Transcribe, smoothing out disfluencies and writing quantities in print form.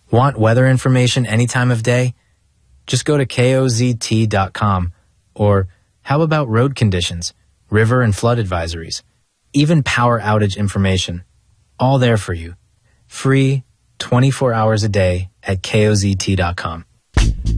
Want weather information any time of day? Just go to KOZT.com. Or how about road conditions, river and flood advisories, even power outage information? All there for you. Free, 24 hours a day at KOZT.com.